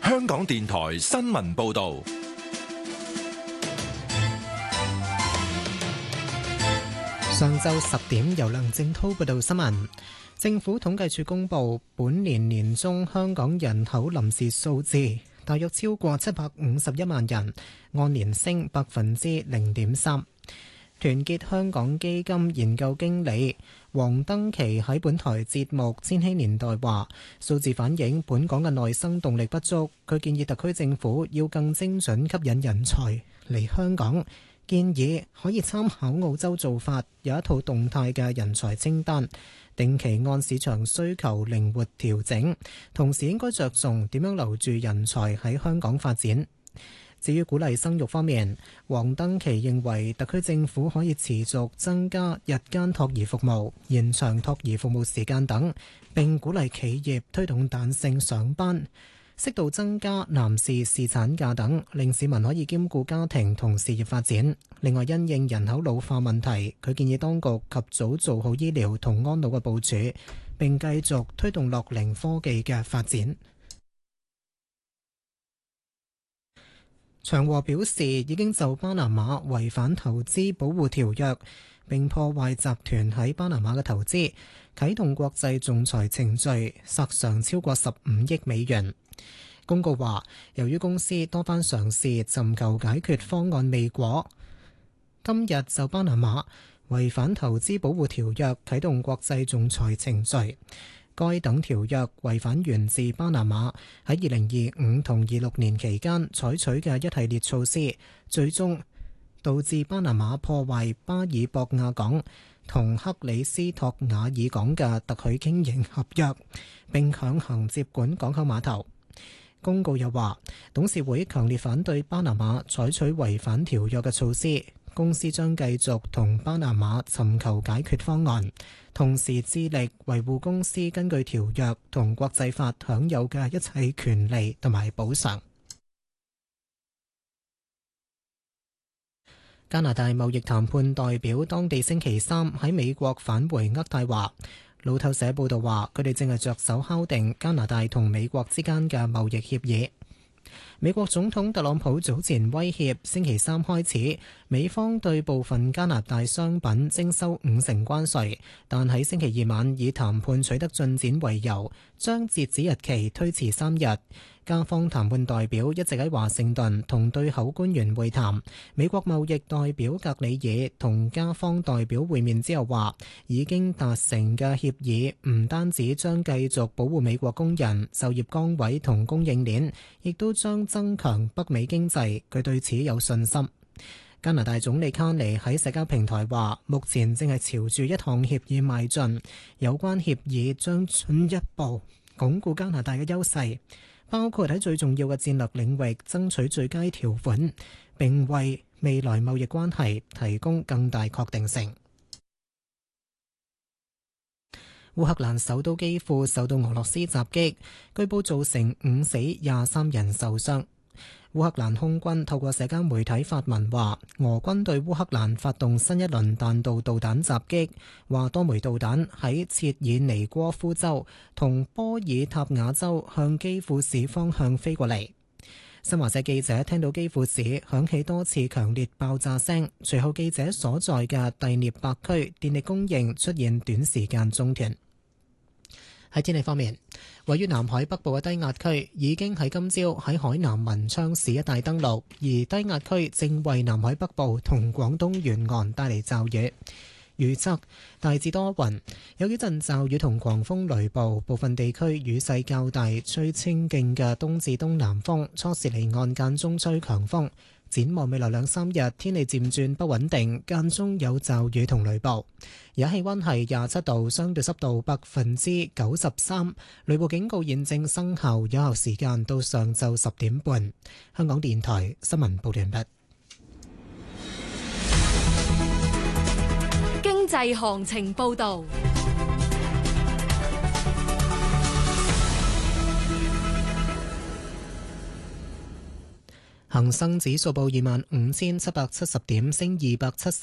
香港電台新聞報道。 上晝10點，由梁正滔報道新聞。政府統計處公布本年年中香港人口臨時數字，大約超過751萬人，按年升0.3%。團結香港基金研究經理黃登琪喺本台節目《千禧年代》話，數字反映本港嘅內生動力不足。佢建議特區政府要更精準吸引人才嚟香港，建議可以參考澳洲做法，有一套動態嘅人才清單，定期按市場需求靈活調整，同時應該着重點樣留住人才喺香港發展。至於鼓勵生育方面，黃登琪認為特區政府可以持續增加日間托兒服務、延長托兒服務時間等，並鼓勵企業推動彈性上班，適度增加男士侍產假等，令市民可以兼顧家庭同事業發展。另外，因應人口老化問題，佢建議當局及早做好醫療同安老嘅部署，並繼續推動樂齡科技嘅發展。長和表示已經就巴拿馬違反投資保護條約並破壞集團喺巴拿馬嘅投資，啟動國際仲裁程序，索償超過15億美元。公告話，由於公司多番嘗試尋求解決方案未果，今日就巴拿馬違反投資保護條約啟動國際仲裁程序。該等條約違反源自巴拿馬喺2025同26年期間採取嘅一系列措施，最終導致巴拿馬破壞巴爾博亞港同克里斯托瓦爾港嘅特許經營合約，並強行接管港口碼頭。公告又話，董事會強烈反對巴拿馬採取違反條約嘅措施，公司將繼續同巴拿馬尋求解決方案，同時致力維護公司根據條約同國際法享有嘅一切權利同埋補償。加拿大貿易談判代表當地星期三喺美國返回渥太華。路透社報道話，佢哋正係着手敲定加拿大同美國之間嘅貿易協議。美國總統特朗普早前威脅，星期三開始，美方對部分加拿大商品徵收50%關稅，但喺星期二晚以談判取得進展為由，將截止日期推遲3日。加方談判代表一直喺華盛頓同對口官員會談。美國貿易代表格里爾同加方代表會面之後話，已經達成嘅協議唔單止將繼續保護美國工人、就業崗位同供應鏈，亦都將增強北美經濟。佢對此有信心。加拿大總理卡尼喺社交平台話，目前正係朝住一項協議邁進，有關協議將進一步鞏固加拿大嘅優勢，包括喺最重要嘅戰略領域爭取最佳條款，並為未來貿易關係提供更大確定性。烏克蘭首都基輔受到俄羅斯襲擊，據報造成5死23人受傷。烏克蘭空軍透過社交媒體發文話，俄軍對烏克蘭發動新一輪彈道導彈襲擊，話多枚導彈喺切爾尼戈夫州同波爾塔瓦州向基輔市方向飛過嚟。新華社記者聽到基輔市響起多次強烈爆炸聲，隨後記者所在嘅第聶伯區電力供應出現短時間中斷。喺天氣方面，位於南海北部嘅低壓區已經喺今朝喺海南文昌市一帶登陸，而低壓區正為南海北部同廣東沿岸帶嚟驟雨。預測大致多雲，有幾陣驟雨同狂風雷暴，部分地區雨勢較大，吹清勁嘅東至東南風，初時離岸間中吹強風。展望未來2-3日，天氣漸轉不穩定，間中有驟雨同雷暴。而家氣溫係27度，相對濕度93%，雷暴警告現正生效，有效時間到上晝10點半。香港電台新聞報道完畢。 經濟行情報道。 恒生指數報25,770點，升270